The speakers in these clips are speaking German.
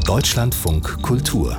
Deutschlandfunk Kultur.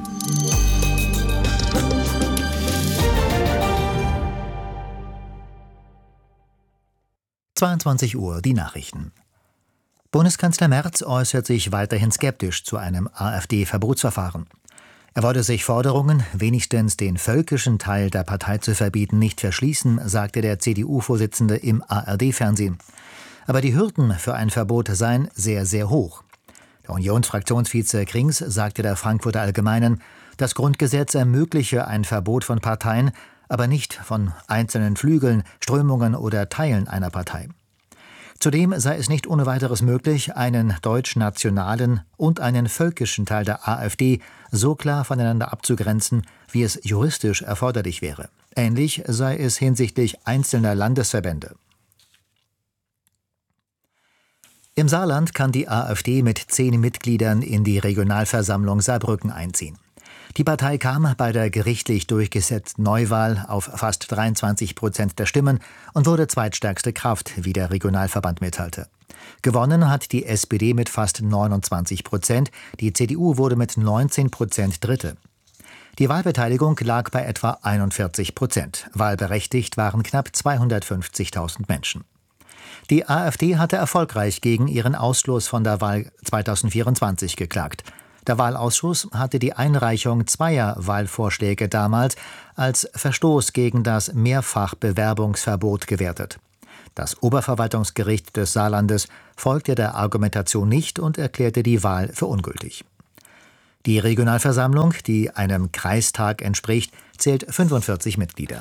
Uhr, die Nachrichten. Bundeskanzler Merz äußert sich weiterhin skeptisch zu einem AfD-Verbotsverfahren. Er wolle sich Forderungen, wenigstens den völkischen Teil der Partei zu verbieten, nicht verschließen, sagte der CDU-Vorsitzende im ARD-Fernsehen. Aber die Hürden für ein Verbot seien sehr, sehr hoch. Der Unionsfraktionsvize Krings sagte der Frankfurter Allgemeinen, das Grundgesetz ermögliche ein Verbot von Parteien, aber nicht von einzelnen Flügeln, Strömungen oder Teilen einer Partei. Zudem sei es nicht ohne weiteres möglich, einen deutsch-nationalen und einen völkischen Teil der AfD so klar voneinander abzugrenzen, wie es juristisch erforderlich wäre. Ähnlich sei es hinsichtlich einzelner Landesverbände. Im Saarland kann die AfD mit 10 Mitgliedern in die Regionalversammlung Saarbrücken einziehen. Die Partei kam bei der gerichtlich durchgesetzten Neuwahl auf fast 23% der Stimmen und wurde zweitstärkste Kraft, wie der Regionalverband mitteilte. Gewonnen hat die SPD mit fast 29%, die CDU wurde mit 19% Dritte. Die Wahlbeteiligung lag bei etwa 41%. Wahlberechtigt waren knapp 250.000 Menschen. Die AfD hatte erfolgreich gegen ihren Ausschluss von der Wahl 2024 geklagt. Der Wahlausschuss hatte die Einreichung zweier Wahlvorschläge damals als Verstoß gegen das Mehrfachbewerbungsverbot gewertet. Das Oberverwaltungsgericht des Saarlandes folgte der Argumentation nicht und erklärte die Wahl für ungültig. Die Regionalversammlung, die einem Kreistag entspricht, zählt 45 Mitglieder.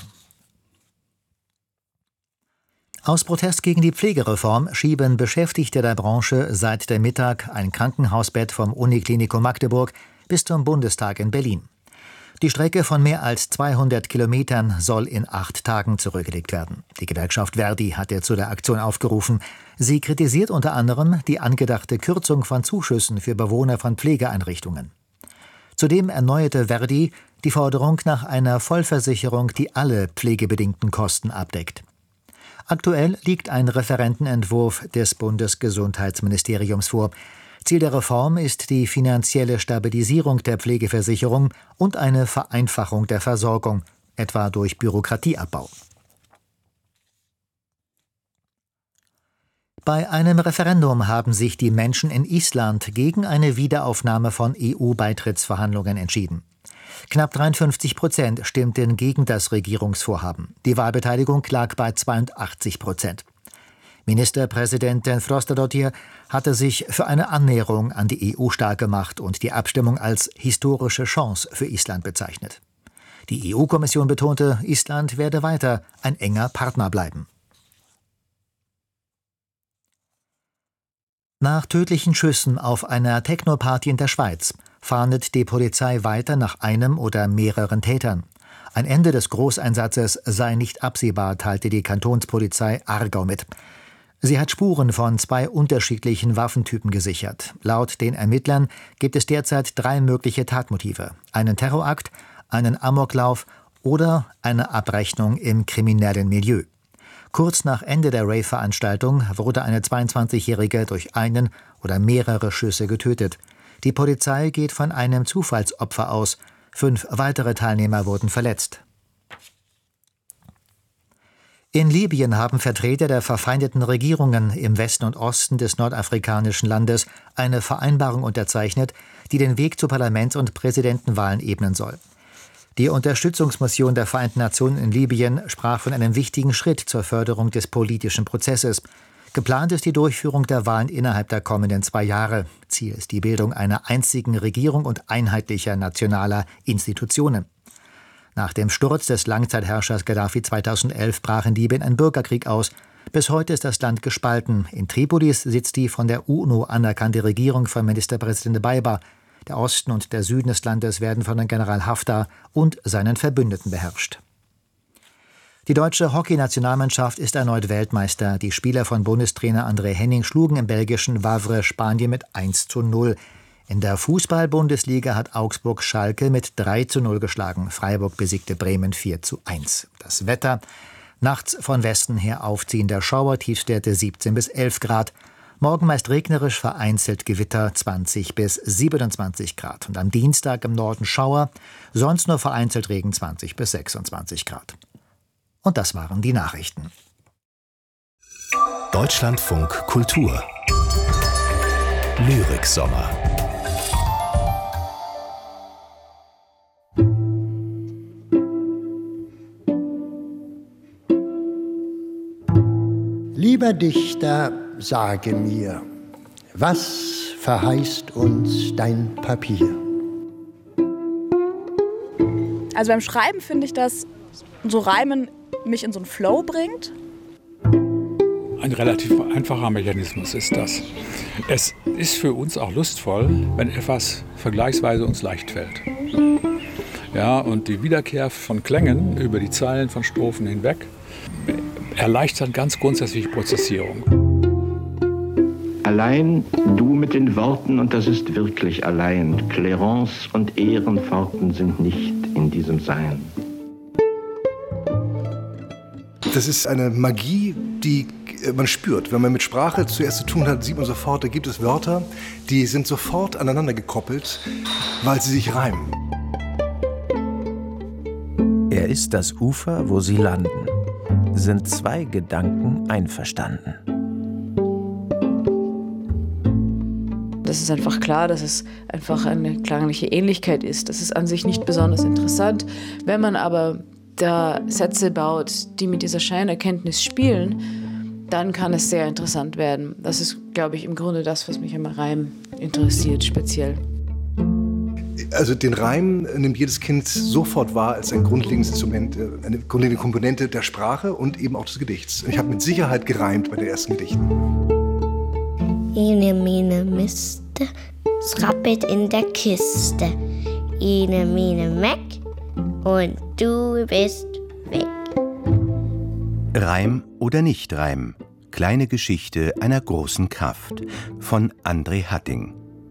Aus Protest gegen die Pflegereform schieben Beschäftigte der Branche seit dem Mittag ein Krankenhausbett vom Uniklinikum Magdeburg bis zum Bundestag in Berlin. Die Strecke von mehr als 200 Kilometern soll in 8 Tagen zurückgelegt werden. Die Gewerkschaft Verdi hatte zu der Aktion aufgerufen. Sie kritisiert unter anderem die angedachte Kürzung von Zuschüssen für Bewohner von Pflegeeinrichtungen. Zudem erneuerte Verdi die Forderung nach einer Vollversicherung, die alle pflegebedingten Kosten abdeckt. Aktuell liegt ein Referentenentwurf des Bundesgesundheitsministeriums vor. Ziel der Reform ist die finanzielle Stabilisierung der Pflegeversicherung und eine Vereinfachung der Versorgung, etwa durch Bürokratieabbau. Bei einem Referendum haben sich die Menschen in Island gegen eine Wiederaufnahme von EU-Beitrittsverhandlungen entschieden. Knapp 53% stimmten gegen das Regierungsvorhaben. Die Wahlbeteiligung lag bei 82%. Ministerpräsidentin Frostadóttir hatte sich für eine Annäherung an die EU stark gemacht und die Abstimmung als historische Chance für Island bezeichnet. Die EU-Kommission betonte, Island werde weiter ein enger Partner bleiben. Nach tödlichen Schüssen auf einer Techno-Party in der Schweiz fahndet die Polizei weiter nach einem oder mehreren Tätern. Ein Ende des Großeinsatzes sei nicht absehbar, teilte die Kantonspolizei Aargau mit. Sie hat Spuren von 2 unterschiedlichen Waffentypen gesichert. Laut den Ermittlern gibt es derzeit 3 mögliche Tatmotive: einen Terrorakt, einen Amoklauf oder eine Abrechnung im kriminellen Milieu. Kurz nach Ende der Rave-Veranstaltung wurde eine 22-Jährige durch einen oder mehrere Schüsse getötet. Die Polizei geht von einem Zufallsopfer aus. 5 weitere Teilnehmer wurden verletzt. In Libyen haben Vertreter der verfeindeten Regierungen im Westen und Osten des nordafrikanischen Landes eine Vereinbarung unterzeichnet, die den Weg zu Parlaments- und Präsidentenwahlen ebnen soll. Die Unterstützungsmission der Vereinten Nationen in Libyen sprach von einem wichtigen Schritt zur Förderung des politischen Prozesses. Geplant ist die Durchführung der Wahlen innerhalb der kommenden 2 Jahre. Ziel ist die Bildung einer einzigen Regierung und einheitlicher nationaler Institutionen. Nach dem Sturz des Langzeitherrschers Gaddafi 2011 brach in Libyen ein Bürgerkrieg aus. Bis heute ist das Land gespalten. In Tripolis sitzt die von der UNO anerkannte Regierung von Ministerpräsident Dbeibeh. Der Osten und der Süden des Landes werden von General Haftar und seinen Verbündeten beherrscht. Die deutsche Hockeynationalmannschaft ist erneut Weltmeister. Die Spieler von Bundestrainer André Henning schlugen im belgischen Wavre Spanien mit 1:0. In der Fußball-Bundesliga hat Augsburg Schalke mit 3:0 geschlagen. Freiburg besiegte Bremen 4:1. Das Wetter: nachts von Westen her aufziehender Schauer, Tiefstwerte 17 bis 11 Grad. Morgen meist regnerisch, vereinzelt Gewitter 20 bis 27 Grad. Und am Dienstag im Norden Schauer, sonst nur vereinzelt Regen 20 bis 26 Grad. Und das waren die Nachrichten. Deutschlandfunk Kultur Lyriksommer. Lieber Dichter, sage mir, was verheißt uns dein Papier? Also beim Schreiben finde ich, dass so Reimen mich in so einen Flow bringt. Ein relativ einfacher Mechanismus ist das. Es ist für uns auch lustvoll, wenn etwas vergleichsweise uns leicht fällt. Ja, und die Wiederkehr von Klängen über die Zeilen von Strophen hinweg erleichtert ganz grundsätzlich die Prozessierung. Allein du mit den Worten, und das ist wirklich allein. Klärance und Ehrenforten sind nicht in diesem Sein. Das ist eine Magie, die man spürt. Wenn man mit Sprache zuerst zu tun hat, sieht man sofort, da gibt es Wörter, die sind sofort aneinander gekoppelt, weil sie sich reimen. Er ist das Ufer, wo sie landen. Sind zwei Gedanken einverstanden. Das ist einfach klar, dass es einfach eine klangliche Ähnlichkeit ist. Das ist an sich nicht besonders interessant. Wenn man aber da Sätze baut, die mit dieser Scheinerkenntnis spielen, dann kann es sehr interessant werden. Das ist, glaube ich, im Grunde das, was mich am Reim interessiert, speziell. Also den Reim nimmt jedes Kind sofort wahr als ein grundlegendes Instrument, eine grundlegende Komponente der Sprache und eben auch des Gedichts. Ich habe mit Sicherheit gereimt bei den ersten Gedichten. Ene, mene, Miste, es rappelt in der Kiste. Ene, mene, Meck und du bist weg. Reim oder nicht Reim? Kleine Geschichte einer großen Kraft von André Hatting.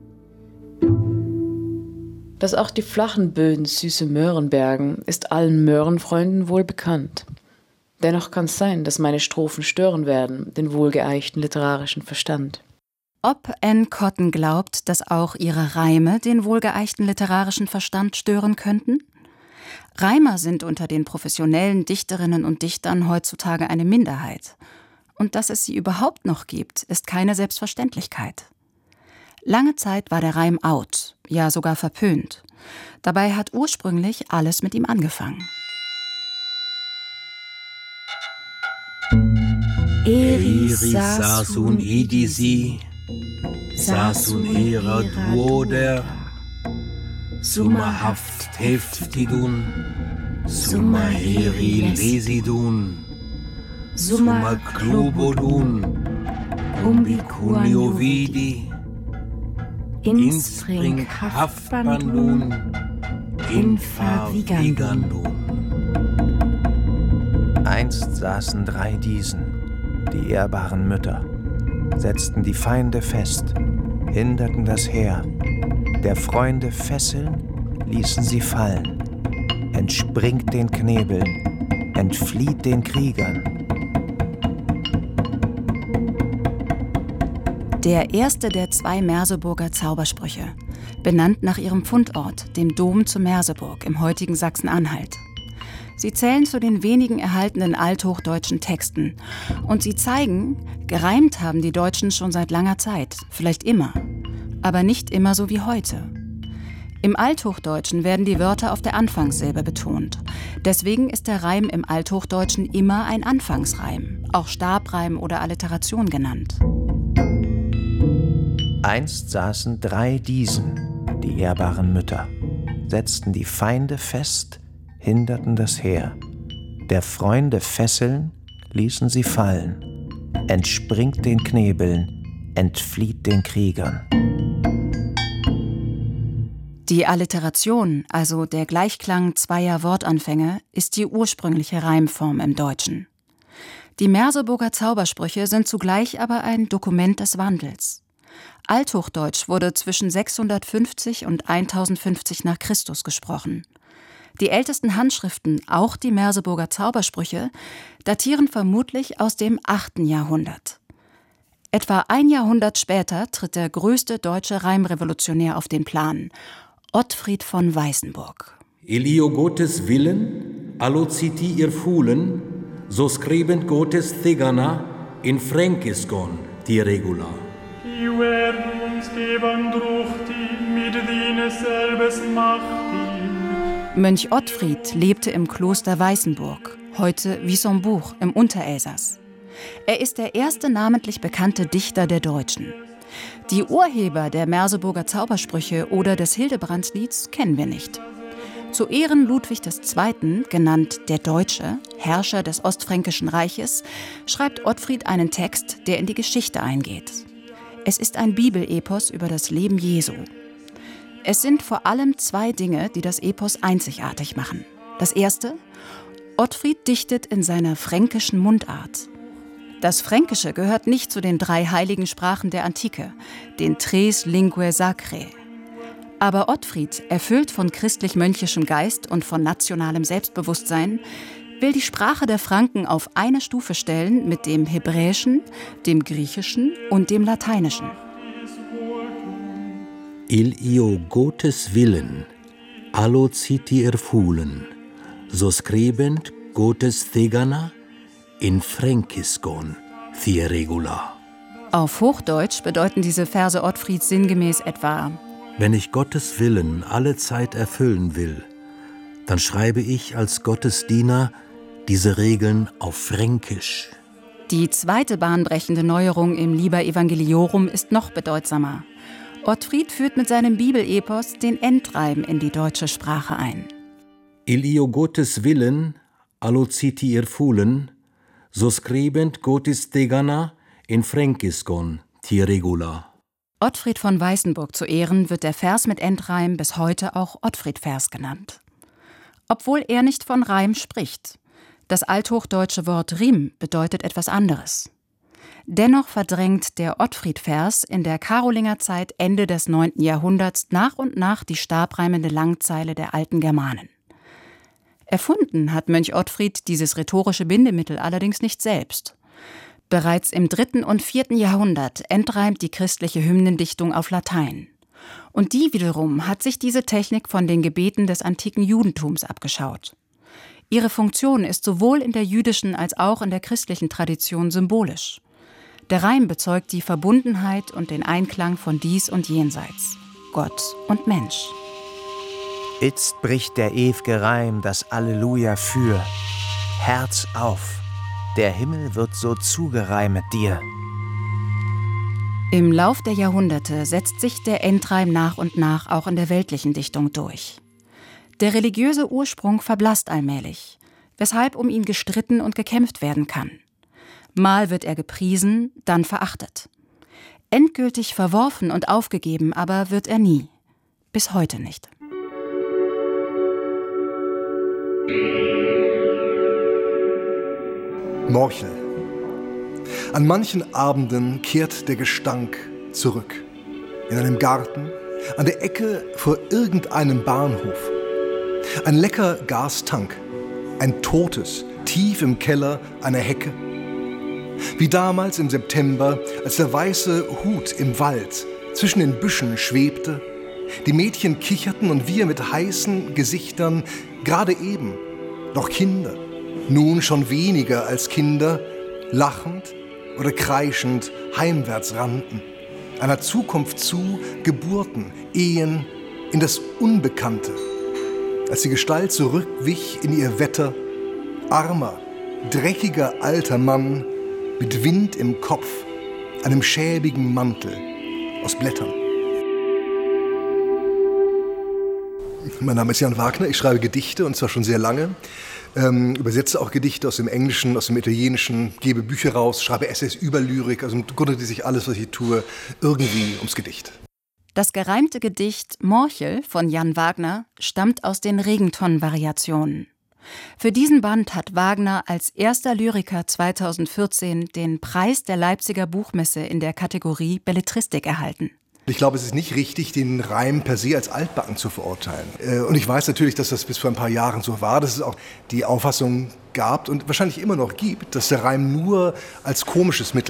Dass auch die flachen Böden süße Möhren bergen, ist allen Möhrenfreunden wohl bekannt. Dennoch kann es sein, dass meine Strophen stören werden, den wohlgeeichten literarischen Verstand. Ob Anne Cotton glaubt, dass auch ihre Reime den wohlgeeichten literarischen Verstand stören könnten? Reimer sind unter den professionellen Dichterinnen und Dichtern heutzutage eine Minderheit. Und dass es sie überhaupt noch gibt, ist keine Selbstverständlichkeit. Lange Zeit war der Reim out, ja sogar verpönt. Dabei hat ursprünglich alles mit ihm angefangen. Eris sasun idisi, sasun era duoder, summa haft heftidun, summa heri lesidun, summa clubodun, umbicunio vidi, inspring haftbandun, infavigandun. Einst saßen drei Diesen, die ehrbaren Mütter, setzten die Feinde fest, hinderten das Heer. Der Freunde Fesseln ließen sie fallen, entspringt den Knebeln, entflieht den Kriegern. Der erste der 2 Merseburger Zaubersprüche, benannt nach ihrem Fundort, dem Dom zu Merseburg im heutigen Sachsen-Anhalt. Sie zählen zu den wenigen erhaltenen althochdeutschen Texten und sie zeigen, gereimt haben die Deutschen schon seit langer Zeit, vielleicht immer, aber nicht immer so wie heute. Im Althochdeutschen werden die Wörter auf der Anfangssilbe betont. Deswegen ist der Reim im Althochdeutschen immer ein Anfangsreim, auch Stabreim oder Alliteration genannt. Einst saßen 3 Diesen, die ehrbaren Mütter, setzten die Feinde fest, hinderten das Heer. Der Freunde Fesseln ließen sie fallen, entspringt den Knebeln, entflieht den Kriegern. Die Alliteration, also der Gleichklang zweier Wortanfänge, ist die ursprüngliche Reimform im Deutschen. Die Merseburger Zaubersprüche sind zugleich aber ein Dokument des Wandels. Althochdeutsch wurde zwischen 650 und 1050 nach Christus gesprochen. Die ältesten Handschriften, auch die Merseburger Zaubersprüche, datieren vermutlich aus dem 8. Jahrhundert. Etwa ein Jahrhundert später tritt der größte deutsche Reimrevolutionär auf den Plan, Ottfried von Weißenburg. Elio Gottes Willen, allo citi ihr Fuhlen, so scribent Gottes Thegana in Frankiskon die Regula. Mönch Ottfried lebte im Kloster Weißenburg, heute Wissembourg im Unterelsass. Er ist der erste namentlich bekannte Dichter der Deutschen. Die Urheber der Merseburger Zaubersprüche oder des Hildebrandslieds kennen wir nicht. Zu Ehren Ludwig II., genannt der Deutsche, Herrscher des Ostfränkischen Reiches, schreibt Ottfried einen Text, der in die Geschichte eingeht. Es ist ein Bibelepos über das Leben Jesu. Es sind vor allem zwei Dinge, die das Epos einzigartig machen. Das erste: Ottfried dichtet in seiner fränkischen Mundart. Das Fränkische gehört nicht zu den 3 heiligen Sprachen der Antike, den Tres Linguae Sacrae. Aber Ottfried, erfüllt von christlich-mönchischem Geist und von nationalem Selbstbewusstsein, will die Sprache der Franken auf eine Stufe stellen mit dem Hebräischen, dem Griechischen und dem Lateinischen. Elio Gottes Willen, allo citi ihr Fuhlen, so scribent Gottes Thegana in Frankiskon die Regula. Auf Hochdeutsch bedeuten diese Verse Ottfrieds sinngemäß etwa: Wenn ich Gottes Willen alle Zeit erfüllen will, dann schreibe ich als Gottes Diener diese Regeln auf Fränkisch. Die zweite bahnbrechende Neuerung im Liber Evangeliorum ist noch bedeutsamer. Ottfried führt mit seinem Bibelepos den Endreim in die deutsche Sprache ein. Elio Gottes Willen, allo citi ihr Fuhlen, so scribent Gottes Thegana in Frankiskon die Regula. Ottfried von Weißenburg zu Ehren wird der Vers mit Endreim bis heute auch Ottfried-Vers genannt. Obwohl er nicht von Reim spricht. Das althochdeutsche Wort Rim bedeutet etwas anderes. Dennoch verdrängt der Ottfried-Vers in der Karolingerzeit Ende des 9. Jahrhunderts nach und nach die stabreimende Langzeile der alten Germanen. Erfunden hat Mönch Ottfried dieses rhetorische Bindemittel allerdings nicht selbst. Bereits im 3. und 4. Jahrhundert entreimt die christliche Hymnendichtung auf Latein. Und die wiederum hat sich diese Technik von den Gebeten des antiken Judentums abgeschaut. Ihre Funktion ist sowohl in der jüdischen als auch in der christlichen Tradition symbolisch. Der Reim bezeugt die Verbundenheit und den Einklang von Dies und Jenseits, Gott und Mensch. Itzt bricht der ew'ge Reim das Alleluja für. Herz auf, der Himmel wird so zugereimet dir. Im Lauf der Jahrhunderte setzt sich der Endreim nach und nach auch in der weltlichen Dichtung durch. Der religiöse Ursprung verblasst allmählich, weshalb um ihn gestritten und gekämpft werden kann. Mal wird er gepriesen, dann verachtet. Endgültig verworfen und aufgegeben aber wird er nie. Bis heute nicht. Morchel. An manchen Abenden kehrt der Gestank zurück. In einem Garten, an der Ecke vor irgendeinem Bahnhof. Ein lecker Gastank, ein totes, tief im Keller einer Hecke. Wie damals im September, als der weiße Hut im Wald zwischen den Büschen schwebte, die Mädchen kicherten und wir mit heißen Gesichtern, gerade eben, noch Kinder, nun schon weniger als Kinder, lachend oder kreischend heimwärts rannten, einer Zukunft zu, Geburten, Ehen, in das Unbekannte, als die Gestalt zurückwich in ihr Wetter, armer, dreckiger alter Mann mit Wind im Kopf, einem schäbigen Mantel aus Blättern. Mein Name ist Jan Wagner, ich schreibe Gedichte und zwar schon sehr lange. Übersetze auch Gedichte aus dem Englischen, aus dem Italienischen, gebe Bücher raus, schreibe Essays über Lyrik, also im Grunde dreht sich alles, was ich tue, irgendwie ums Gedicht. Das gereimte Gedicht Morchel von Jan Wagner stammt aus den Regenton-Variationen. Für diesen Band hat Wagner als erster Lyriker 2014 den Preis der Leipziger Buchmesse in der Kategorie Belletristik erhalten. Ich glaube, es ist nicht richtig, den Reim per se als altbacken zu verurteilen. Und ich weiß natürlich, dass das bis vor ein paar Jahren so war, dass es auch die Auffassung gab und wahrscheinlich immer noch gibt, dass der Reim nur als komisches Mittel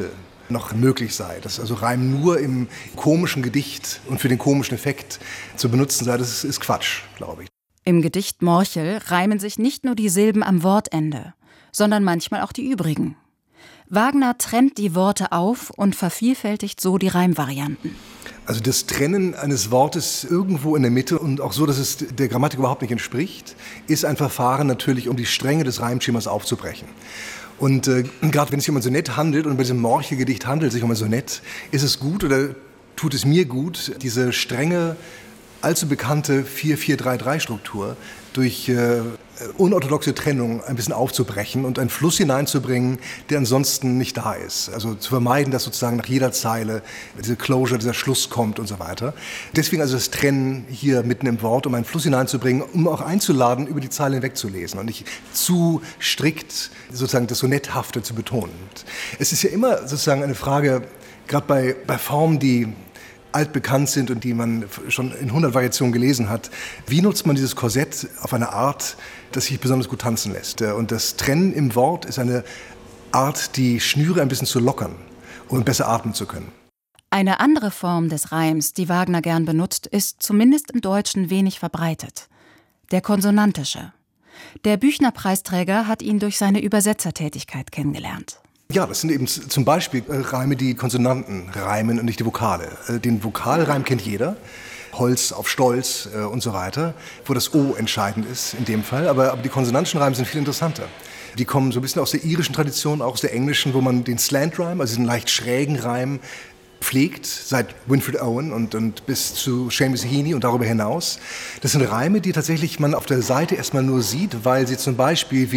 noch möglich sei. Dass also Reim nur im komischen Gedicht und für den komischen Effekt zu benutzen sei, das ist Quatsch, glaube ich. Im Gedicht Morchel reimen sich nicht nur die Silben am Wortende, sondern manchmal auch die übrigen. Wagner trennt die Worte auf und vervielfältigt so die Reimvarianten. Also das Trennen eines Wortes irgendwo in der Mitte und auch so, dass es der Grammatik überhaupt nicht entspricht, ist ein Verfahren natürlich, um die Stränge des Reimschemas aufzubrechen. Und gerade wenn es sich um ein Sonett handelt und bei diesem Morchel-Gedicht handelt es sich um ein Sonett, ist es gut oder tut es mir gut, diese strenge, allzu bekannte 4-4-3-3-Struktur durch unorthodoxe Trennung ein bisschen aufzubrechen und einen Fluss hineinzubringen, der ansonsten nicht da ist. Also zu vermeiden, dass sozusagen nach jeder Zeile diese Closure, dieser Schluss kommt und so weiter. Deswegen also das Trennen hier mitten im Wort, um einen Fluss hineinzubringen, um auch einzuladen, über die Zeile hinwegzulesen und nicht zu strikt sozusagen das Sonetthafte zu betonen. Es ist ja immer sozusagen eine Frage, gerade bei Formen, die altbekannt sind und die man schon in 100 Variationen gelesen hat. Wie nutzt man dieses Korsett auf eine Art, das sich besonders gut tanzen lässt? Und das Trennen im Wort ist eine Art, die Schnüre ein bisschen zu lockern und besser atmen zu können. Eine andere Form des Reims, die Wagner gern benutzt, ist zumindest im Deutschen wenig verbreitet. Der konsonantische. Der Büchner-Preisträger hat ihn durch seine Übersetzertätigkeit kennengelernt. Ja, das sind eben zum Beispiel Reime, die Konsonanten reimen und nicht die Vokale. Den Vokalreim kennt jeder. Holz auf Stolz und so weiter, wo das O entscheidend ist in dem Fall. Aber die konsonantischen Reime sind viel interessanter. Die kommen so ein bisschen aus der irischen Tradition, auch aus der englischen, wo man den Slant Rhyme, also diesen leicht schrägen Reim, pflegt, seit Winfred Owen und bis zu Seamus Heaney und darüber hinaus. Das sind Reime, die tatsächlich man auf der Seite erstmal nur sieht, weil sie zum Beispiel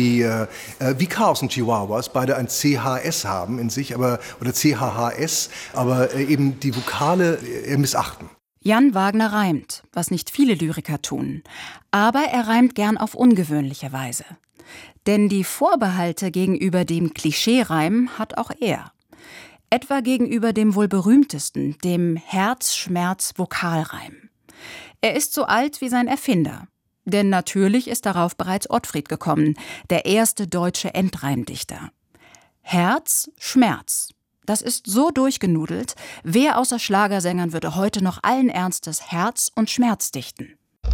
wie Chaos und Chihuahuas beide ein CHS haben in sich, oder CHHS, aber eben die Vokale missachten. Jan Wagner reimt, was nicht viele Lyriker tun. Aber er reimt gern auf ungewöhnliche Weise. Denn die Vorbehalte gegenüber dem Klischee-Reim hat auch er. Etwa gegenüber dem wohl berühmtesten, dem Herz-Schmerz-Vokalreim. Er ist so alt wie sein Erfinder. Denn natürlich ist darauf bereits Ottfried gekommen, der erste deutsche Endreimdichter. Herz, Schmerz. Das ist so durchgenudelt, wer außer Schlagersängern würde heute noch allen Ernstes Herz und Schmerz dichten?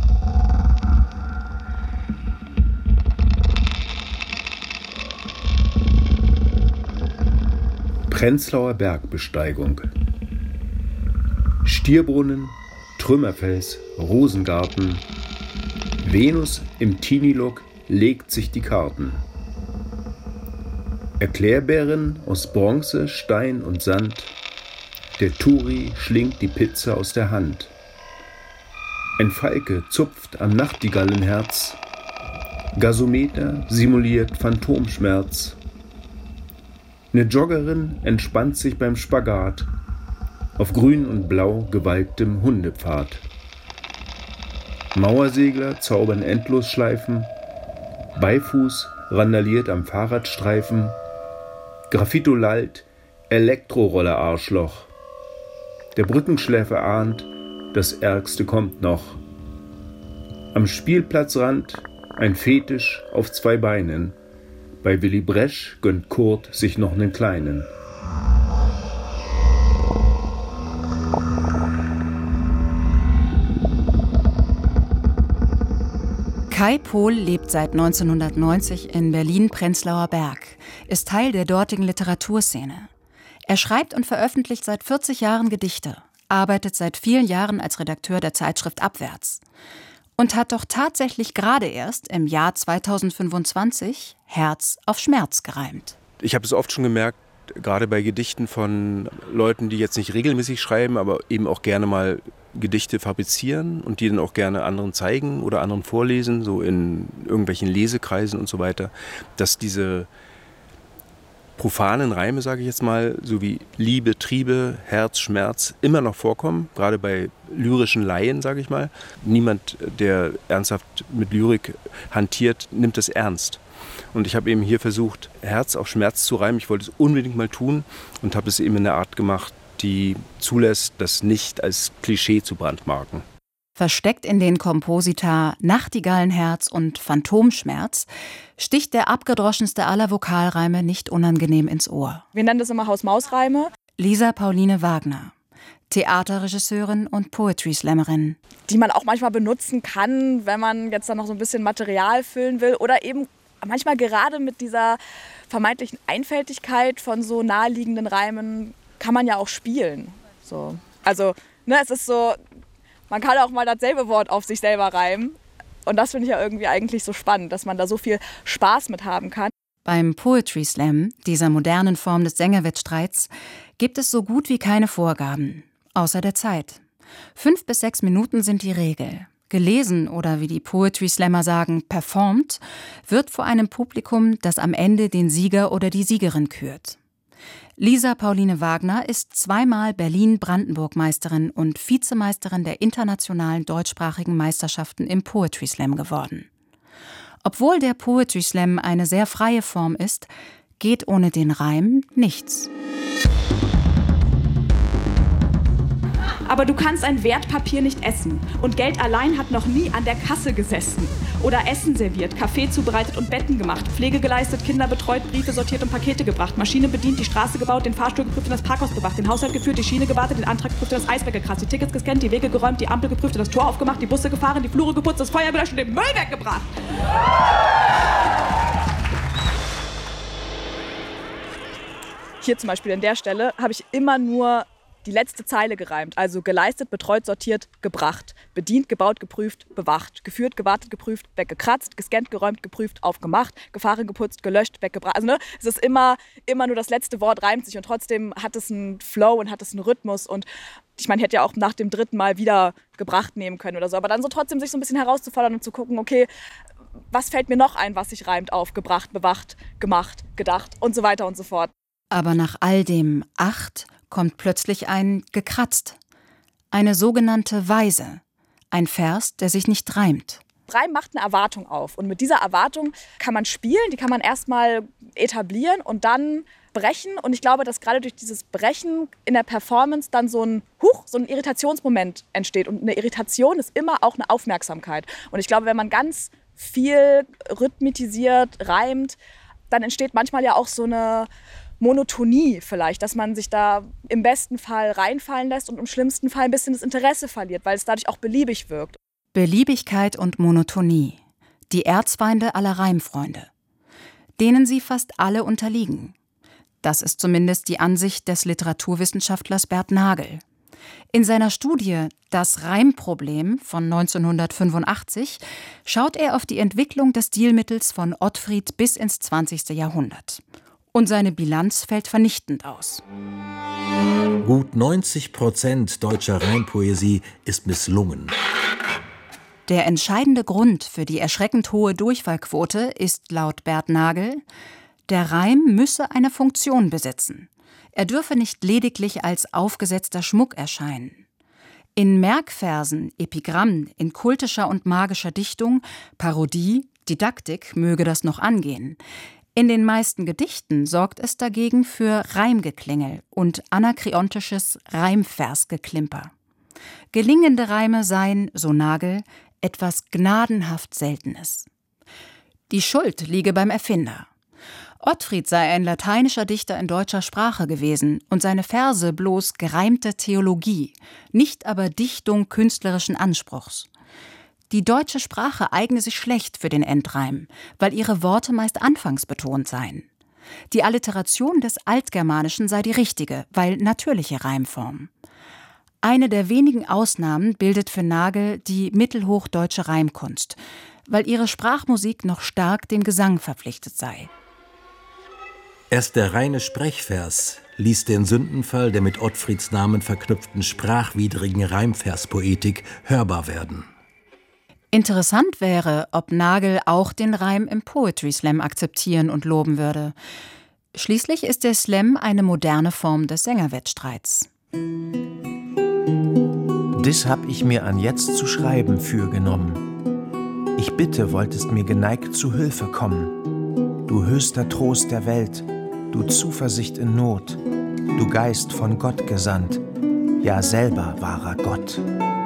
Prenzlauer Bergbesteigung. Stierbrunnen, Trümmerfels, Rosengarten. Venus im Tinilok legt sich die Karten. Erklärbären aus Bronze, Stein und Sand. Der Turi schlingt die Pizza aus der Hand. Ein Falke zupft am Nachtigallenherz. Gasometer simuliert Phantomschmerz. Eine Joggerin entspannt sich beim Spagat auf grün und blau gewalktem Hundepfad. Mauersegler zaubern Endlosschleifen, Beifuß randaliert am Fahrradstreifen, Graffito lallt, Elektroroller Arschloch. Der Brückenschläfer ahnt, das Ärgste kommt noch. Am Spielplatzrand ein Fetisch auf 2 Beinen. Bei Willy Bresch gönnt Kurt sich noch einen kleinen. Kai Pohl lebt seit 1990 in Berlin-Prenzlauer Berg, ist Teil der dortigen Literaturszene. Er schreibt und veröffentlicht seit 40 Jahren Gedichte, arbeitet seit vielen Jahren als Redakteur der Zeitschrift Abwärts. Und hat doch tatsächlich gerade erst im Jahr 2025 Herz auf Schmerz gereimt. Ich habe es oft schon gemerkt, gerade bei Gedichten von Leuten, die jetzt nicht regelmäßig schreiben, aber eben auch gerne mal Gedichte fabrizieren und die dann auch gerne anderen zeigen oder anderen vorlesen, so in irgendwelchen Lesekreisen und so weiter, dass diese profanen Reime, sage ich jetzt mal, so wie Liebe, Triebe, Herz, Schmerz, immer noch vorkommen, gerade bei lyrischen Laien, sage ich mal. Niemand, der ernsthaft mit Lyrik hantiert, nimmt das ernst. Und ich habe eben hier versucht, Herz auf Schmerz zu reimen. Ich wollte es unbedingt mal tun und habe es eben in einer Art gemacht, die zulässt, das nicht als Klischee zu brandmarken. Versteckt in den Komposita Nachtigallenherz und Phantomschmerz sticht der abgedroschenste aller Vokalreime nicht unangenehm ins Ohr. Wir nennen das immer Haus-Maus-Reime. Lisa Pauline Wagner, Theaterregisseurin und Poetry-Slammerin. Die man auch manchmal benutzen kann, wenn man jetzt dann noch so ein bisschen Material füllen will oder eben manchmal gerade mit dieser vermeintlichen Einfältigkeit von so naheliegenden Reimen kann man ja auch spielen. So. Also, es ist so, man kann auch mal dasselbe Wort auf sich selber reimen. Und das finde ich ja irgendwie eigentlich so spannend, dass man da so viel Spaß mit haben kann. Beim Poetry Slam, dieser modernen Form des Sängerwettstreits, gibt es so gut wie keine Vorgaben, außer der Zeit. 5 bis 6 Minuten sind die Regel. Gelesen oder, wie die Poetry Slammer sagen, performt, wird vor einem Publikum, das am Ende den Sieger oder die Siegerin kürt. Lisa Pauline Wagner ist 2-mal Berlin-Brandenburg-Meisterin und Vizemeisterin der internationalen deutschsprachigen Meisterschaften im Poetry Slam geworden. Obwohl der Poetry Slam eine sehr freie Form ist, geht ohne den Reim nichts. Aber du kannst ein Wertpapier nicht essen. Und Geld allein hat noch nie an der Kasse gesessen. Oder Essen serviert, Kaffee zubereitet und Betten gemacht, Pflege geleistet, Kinder betreut, Briefe sortiert und Pakete gebracht, Maschine bedient, die Straße gebaut, den Fahrstuhl geprüft und das Parkhaus bewacht, den Haushalt geführt, die Schiene gewartet, den Antrag geprüft und das Eisberg gekratzt, die Tickets gescannt, die Wege geräumt, die Ampel geprüft und das Tor aufgemacht, die Busse gefahren, die Flure geputzt, das Feuer gelöscht und den Müll weggebracht. Hier zum Beispiel an der Stelle habe ich immer nur die letzte Zeile gereimt. Also geleistet, betreut, sortiert, gebracht. Bedient, gebaut, geprüft, bewacht. Geführt, gewartet, geprüft, weggekratzt. Gescannt, geräumt, geprüft, aufgemacht. Gefahren, geputzt, gelöscht, weggebracht. Also es ist immer nur das letzte Wort reimt sich und trotzdem hat es einen Flow und hat es einen Rhythmus. Und ich meine, ich hätte ja auch nach dem 3. Mal wieder gebracht nehmen können oder so. Aber dann so trotzdem sich so ein bisschen herauszufordern und zu gucken, okay, was fällt mir noch ein, was sich reimt auf gebracht, bewacht, gemacht, gedacht und so weiter und so fort. Aber nach all dem 8 kommt plötzlich ein gekratzt. Eine sogenannte Weise. Ein Vers, der sich nicht reimt. Reim macht eine Erwartung auf. Und mit dieser Erwartung kann man spielen, die kann man erstmal etablieren und dann brechen. Und ich glaube, dass gerade durch dieses Brechen in der Performance dann so ein Irritationsmoment entsteht. Und eine Irritation ist immer auch eine Aufmerksamkeit. Und ich glaube, wenn man ganz viel rhythmisiert, reimt, dann entsteht manchmal ja auch so eine Monotonie vielleicht, dass man sich da im besten Fall reinfallen lässt und im schlimmsten Fall ein bisschen das Interesse verliert, weil es dadurch auch beliebig wirkt. Beliebigkeit und Monotonie, die Erzfeinde aller Reimfreunde, denen sie fast alle unterliegen. Das ist zumindest die Ansicht des Literaturwissenschaftlers Bert Nagel. In seiner Studie »Das Reimproblem« von 1985 schaut er auf die Entwicklung des Stilmittels von Ottfried bis ins 20. Jahrhundert. Und seine Bilanz fällt vernichtend aus. Gut 90% deutscher Reimpoesie ist misslungen. Der entscheidende Grund für die erschreckend hohe Durchfallquote ist laut Bert Nagel, der Reim müsse eine Funktion besitzen. Er dürfe nicht lediglich als aufgesetzter Schmuck erscheinen. In Merkversen, Epigrammen, in kultischer und magischer Dichtung, Parodie, Didaktik möge das noch angehen. In den meisten Gedichten sorgt es dagegen für Reimgeklingel und anakreontisches Reimversgeklimper. Gelingende Reime seien, so Nagel, etwas gnadenhaft Seltenes. Die Schuld liege beim Erfinder. Ottfried sei ein lateinischer Dichter in deutscher Sprache gewesen und seine Verse bloß gereimte Theologie, nicht aber Dichtung künstlerischen Anspruchs. Die deutsche Sprache eigne sich schlecht für den Endreim, weil ihre Worte meist anfangsbetont seien. Die Alliteration des Altgermanischen sei die richtige, weil natürliche Reimform. Eine der wenigen Ausnahmen bildet für Nagel die mittelhochdeutsche Reimkunst, weil ihre Sprachmusik noch stark dem Gesang verpflichtet sei. Erst der reine Sprechvers ließ den Sündenfall der mit Ottfrieds Namen verknüpften sprachwidrigen Reimverspoetik hörbar werden. Interessant wäre, ob Nagel auch den Reim im Poetry Slam akzeptieren und loben würde. Schließlich ist der Slam eine moderne Form des Sängerwettstreits. Dis hab ich mir an jetzt zu schreiben fürgenommen. Ich bitte, wolltest mir geneigt zu Hilfe kommen. Du höchster Trost der Welt, du Zuversicht in Not, du Geist von Gott gesandt, ja selber wahrer Gott.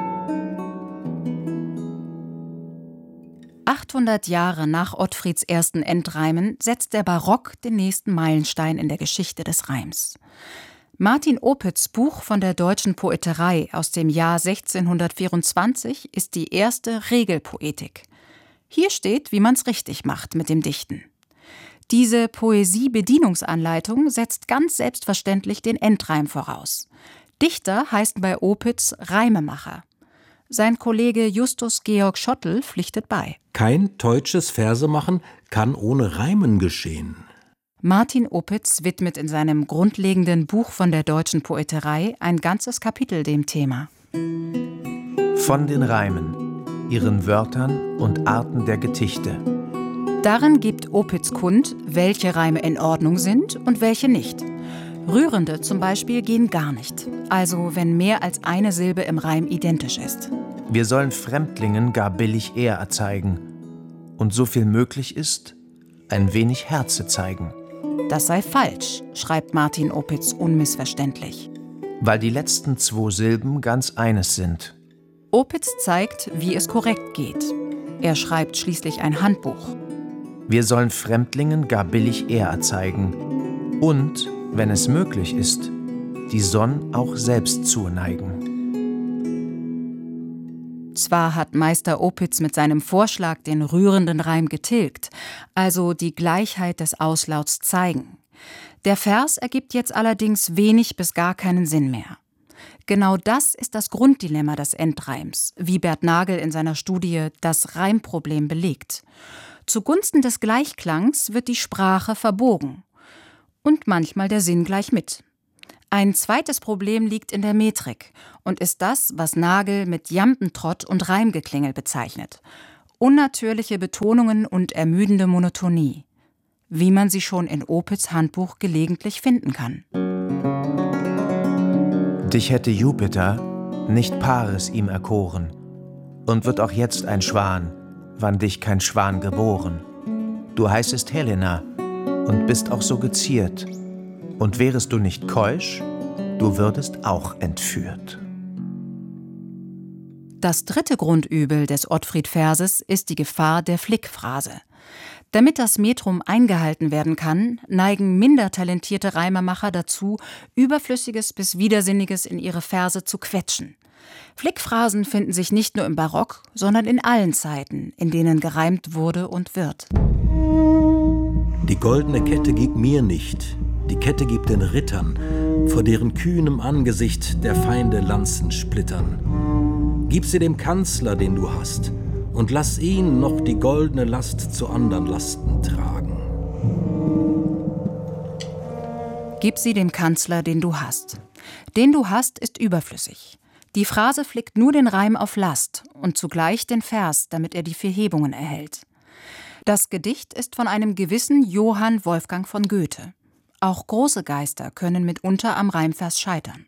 800 Jahre nach Ottfrieds ersten Endreimen setzt der Barock den nächsten Meilenstein in der Geschichte des Reims. Martin Opitz' Buch von der deutschen Poeterei aus dem Jahr 1624 ist die erste Regelpoetik. Hier steht, wie man's richtig macht mit dem Dichten. Diese Poesie-Bedienungsanleitung setzt ganz selbstverständlich den Endreim voraus. Dichter heißen bei Opitz Reimemacher. Sein Kollege Justus Georg Schottel pflichtet bei. Kein deutsches Versemachen kann ohne Reimen geschehen. Martin Opitz widmet in seinem grundlegenden Buch von der deutschen Poeterei ein ganzes Kapitel dem Thema. Von den Reimen, ihren Wörtern und Arten der Gedichte. Darin gibt Opitz kund, welche Reime in Ordnung sind und welche nicht. Rührende zum Beispiel gehen gar nicht, also wenn mehr als eine Silbe im Reim identisch ist. Wir sollen Fremdlingen gar billig Ehr erzeigen und so viel möglich ist, ein wenig Herze zeigen. Das sei falsch, schreibt Martin Opitz unmissverständlich. Weil die letzten 2 Silben ganz eines sind. Opitz zeigt, wie es korrekt geht. Er schreibt schließlich ein Handbuch. Wir sollen Fremdlingen gar billig Ehr erzeigen und, wenn es möglich ist, die Sonn auch selbst zuneigen. Zwar hat Meister Opitz mit seinem Vorschlag den rührenden Reim getilgt, also die Gleichheit des Auslauts zeigen. Der Vers ergibt jetzt allerdings wenig bis gar keinen Sinn mehr. Genau das ist das Grunddilemma des Endreims, wie Bert Nagel in seiner Studie Das Reimproblem belegt. Zugunsten des Gleichklangs wird die Sprache verbogen. Und manchmal der Sinn gleich mit. Ein zweites Problem liegt in der Metrik und ist das, was Nagel mit Jambentrott und Reimgeklingel bezeichnet. Unnatürliche Betonungen und ermüdende Monotonie. Wie man sie schon in Opitz' Handbuch gelegentlich finden kann. Dich hätte Jupiter, nicht Paris ihm erkoren. Und wird auch jetzt ein Schwan, wann dich kein Schwan geboren. Du heißest Helena und bist auch so geziert. Und wärest du nicht keusch, du würdest auch entführt. Das dritte Grundübel des Ottfried-Verses ist die Gefahr der Flickphrase. Damit das Metrum eingehalten werden kann, neigen minder talentierte Reimemacher dazu, Überflüssiges bis Widersinniges in ihre Verse zu quetschen. Flickphrasen finden sich nicht nur im Barock, sondern in allen Zeiten, in denen gereimt wurde und wird. Die goldene Kette gib mir nicht, die Kette gib den Rittern, vor deren kühnem Angesicht der Feinde Lanzen splittern. Gib sie dem Kanzler, den du hast, und lass ihn noch die goldene Last zu andern Lasten tragen. Gib sie dem Kanzler, den du hast. Den du hast ist überflüssig. Die Phrase flickt nur den Reim auf Last und zugleich den Vers, damit er die 4 Hebungen erhält. Das Gedicht ist von einem gewissen Johann Wolfgang von Goethe. Auch große Geister können mitunter am Reimvers scheitern.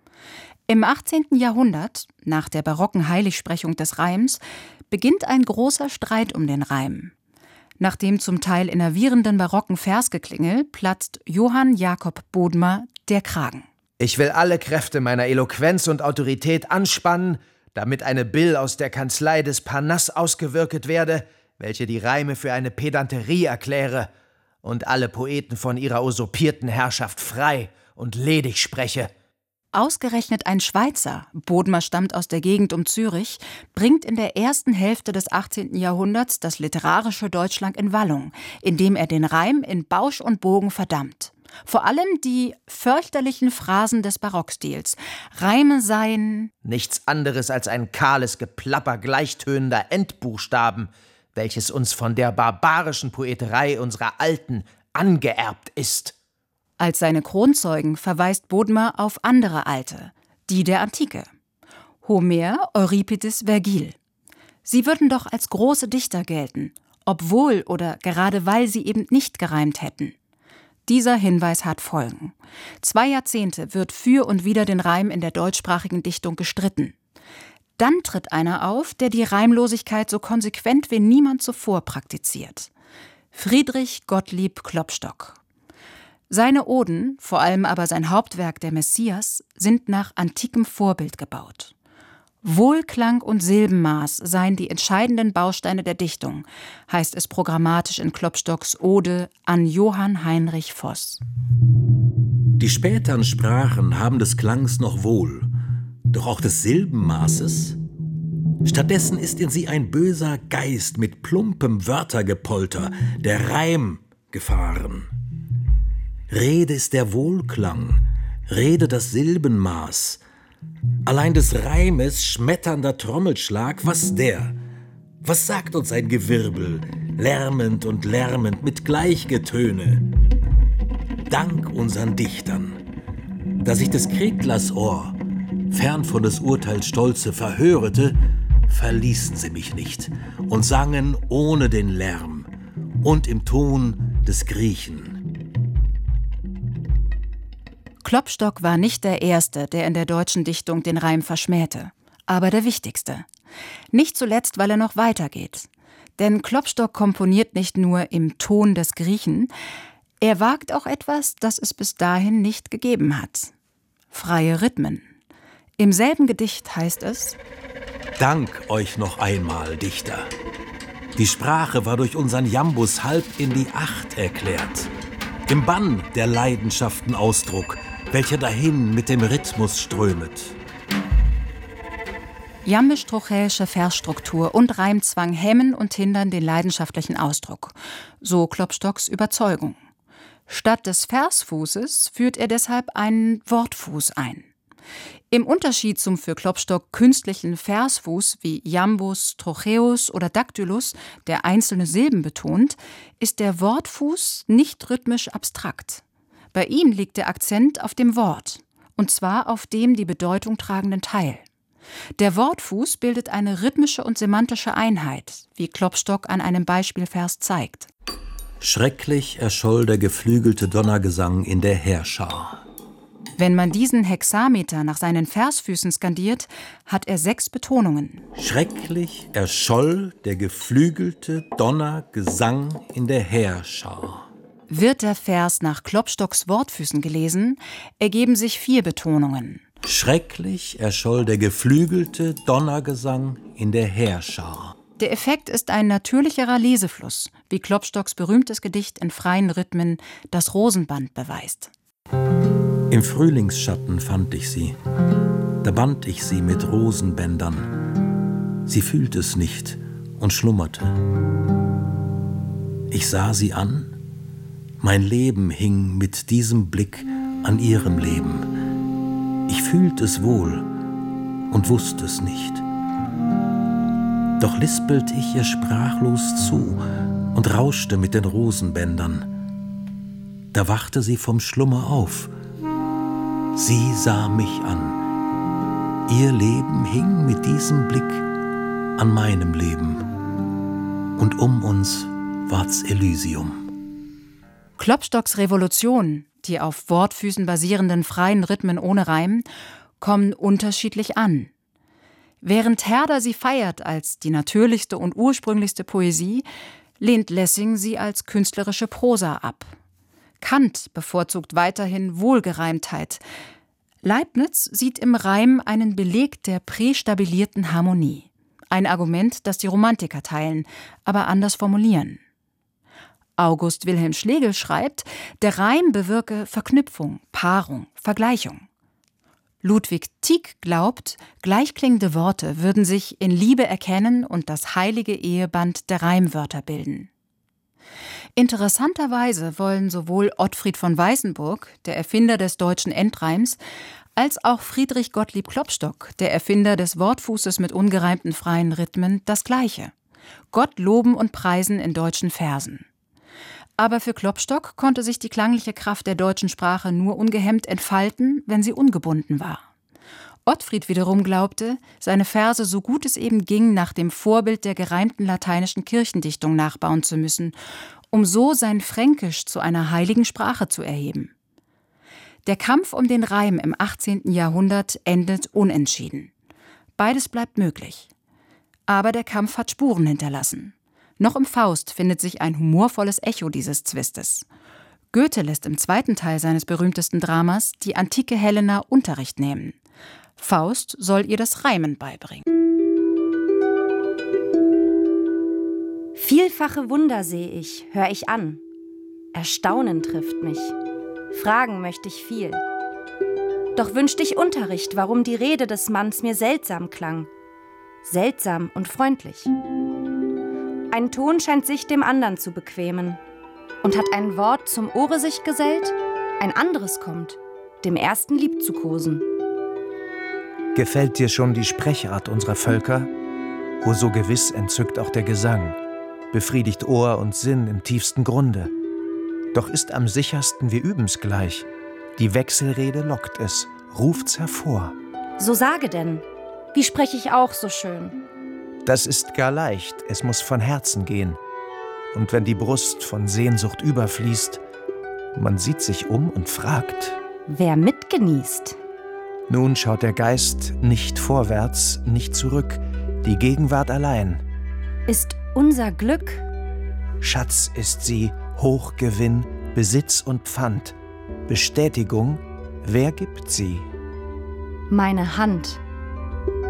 Im 18. Jahrhundert, nach der barocken Heiligsprechung des Reims, beginnt ein großer Streit um den Reim. Nach dem zum Teil innervierenden barocken Versgeklingel platzt Johann Jakob Bodmer der Kragen. Ich will alle Kräfte meiner Eloquenz und Autorität anspannen, damit eine Bill aus der Kanzlei des Parnass ausgewirket werde, welche die Reime für eine Pedanterie erkläre und alle Poeten von ihrer usurpierten Herrschaft frei und ledig spreche. Ausgerechnet ein Schweizer, Bodmer stammt aus der Gegend um Zürich, bringt in der ersten Hälfte des 18. Jahrhunderts das literarische Deutschland in Wallung, indem er den Reim in Bausch und Bogen verdammt. Vor allem die fürchterlichen Phrasen des Barockstils. Reime seien nichts anderes als ein kahles Geplapper gleichtönender Endbuchstaben, welches uns von der barbarischen Poeterei unserer Alten angeerbt ist. Als seine Kronzeugen verweist Bodmer auf andere Alte, die der Antike. Homer, Euripides, Vergil. Sie würden doch als große Dichter gelten, obwohl oder gerade weil sie eben nicht gereimt hätten. Dieser Hinweis hat Folgen. 2 Jahrzehnte wird für und wider den Reim in der deutschsprachigen Dichtung gestritten. Dann tritt einer auf, der die Reimlosigkeit so konsequent wie niemand zuvor praktiziert. Friedrich Gottlieb Klopstock. Seine Oden, vor allem aber sein Hauptwerk Der Messias, sind nach antikem Vorbild gebaut. Wohlklang und Silbenmaß seien die entscheidenden Bausteine der Dichtung, heißt es programmatisch in Klopstocks Ode an Johann Heinrich Voß. Die spätern Sprachen haben des Klangs noch wohl, doch auch des Silbenmaßes. Stattdessen ist in sie ein böser Geist mit plumpem Wörtergepolter, der Reim, gefahren. Rede ist der Wohlklang, Rede das Silbenmaß. Allein des Reimes schmetternder Trommelschlag, was der? Was sagt uns ein Gewirbel, lärmend und lärmend mit Gleichgetöne? Dank unseren Dichtern, dass ich des Kreglers Ohr, fern von des Urteils Stolze, verhörete, verließen sie mich nicht und sangen ohne den Lärm und im Ton des Griechen. Klopstock war nicht der Erste, der in der deutschen Dichtung den Reim verschmähte, aber der wichtigste. Nicht zuletzt, weil er noch weitergeht. Denn Klopstock komponiert nicht nur im Ton des Griechen, er wagt auch etwas, das es bis dahin nicht gegeben hat. Freie Rhythmen. Im selben Gedicht heißt es: Dank euch noch einmal, Dichter. Die Sprache war durch unseren Jambus halb in die Acht erklärt. Im Bann der Leidenschaften Ausdruck, welcher dahin mit dem Rhythmus strömet. Jambisch-trochäische Versstruktur und Reimzwang hemmen und hindern den leidenschaftlichen Ausdruck. So Klopstocks Überzeugung. Statt des Versfußes führt er deshalb einen Wortfuß ein. Im Unterschied zum für Klopstock künstlichen Versfuß wie Jambus, Trocheus oder Dactylus, der einzelne Silben betont, ist der Wortfuß nicht rhythmisch abstrakt. Bei ihm liegt der Akzent auf dem Wort, und zwar auf dem die Bedeutung tragenden Teil. Der Wortfuß bildet eine rhythmische und semantische Einheit, wie Klopstock an einem Beispielvers zeigt. Schrecklich erscholl der geflügelte Donnergesang in der Heerschar. Wenn man diesen Hexameter nach seinen Versfüßen skandiert, hat er 6 Betonungen. Schrecklich erscholl der geflügelte Donnergesang in der Heerschar. Wird der Vers nach Klopstocks Wortfüßen gelesen, ergeben sich 4 Betonungen. Schrecklich erscholl der geflügelte Donnergesang in der Heerschar. Der Effekt ist ein natürlicherer Lesefluss, wie Klopstocks berühmtes Gedicht in freien Rhythmen Das Rosenband beweist. Im Frühlingsschatten fand ich sie, da band ich sie mit Rosenbändern. Sie fühlte es nicht und schlummerte. Ich sah sie an, mein Leben hing mit diesem Blick an ihrem Leben. Ich fühlte es wohl und wusste es nicht. Doch lispelte ich ihr sprachlos zu und rauschte mit den Rosenbändern. Da wachte sie vom Schlummer auf. Sie sah mich an. Ihr Leben hing mit diesem Blick an meinem Leben. Und um uns ward's Elysium. Klopstocks Revolution, die auf Wortfüßen basierenden freien Rhythmen ohne Reim, kommen unterschiedlich an. Während Herder sie feiert als die natürlichste und ursprünglichste Poesie, lehnt Lessing sie als künstlerische Prosa ab. Kant bevorzugt weiterhin Wohlgereimtheit. Leibniz sieht im Reim einen Beleg der prästabilierten Harmonie. Ein Argument, das die Romantiker teilen, aber anders formulieren. August Wilhelm Schlegel schreibt, der Reim bewirke Verknüpfung, Paarung, Vergleichung. Ludwig Tieck glaubt, gleichklingende Worte würden sich in Liebe erkennen und das heilige Eheband der Reimwörter bilden. Interessanterweise wollen sowohl Ottfried von Weißenburg, der Erfinder des deutschen Endreims, als auch Friedrich Gottlieb Klopstock, der Erfinder des Wortfußes mit ungereimten freien Rhythmen, das Gleiche: Gott loben und preisen in deutschen Versen. Aber für Klopstock konnte sich die klangliche Kraft der deutschen Sprache nur ungehemmt entfalten, wenn sie ungebunden war. Ottfried wiederum glaubte, seine Verse so gut es eben ging nach dem Vorbild der gereimten lateinischen Kirchendichtung nachbauen zu müssen, um so sein Fränkisch zu einer heiligen Sprache zu erheben. Der Kampf um den Reim im 18. Jahrhundert endet unentschieden. Beides bleibt möglich. Aber der Kampf hat Spuren hinterlassen. Noch im Faust findet sich ein humorvolles Echo dieses Zwistes. Goethe lässt im 2. Teil seines berühmtesten Dramas die antike Helena Unterricht nehmen. Faust soll ihr das Reimen beibringen. Vielfache Wunder seh ich, hör ich an. Erstaunen trifft mich. fragen möchte ich viel. Doch wünschte ich Unterricht, warum die Rede des Manns mir seltsam klang. Seltsam und freundlich. Ein Ton scheint sich dem andern zu bequemen. Und hat ein Wort zum Ohre sich gesellt, ein anderes kommt, dem ersten lieb zu kosen. Gefällt dir schon die Sprechart unserer Völker? O so gewiss entzückt auch der Gesang, befriedigt Ohr und Sinn im tiefsten Grunde. Doch ist am sichersten, wir üben's gleich. Die Wechselrede lockt es, ruft's hervor. So sage denn, wie sprech ich auch so schön? Das ist gar leicht, es muss von Herzen gehen. Und wenn die Brust von Sehnsucht überfließt, man sieht sich um und fragt, wer mitgenießt? Nun schaut der Geist nicht vorwärts, nicht zurück, die Gegenwart allein. Ist unser Glück? Schatz ist sie, Hochgewinn, Besitz und Pfand. Bestätigung, wer gibt sie? Meine Hand.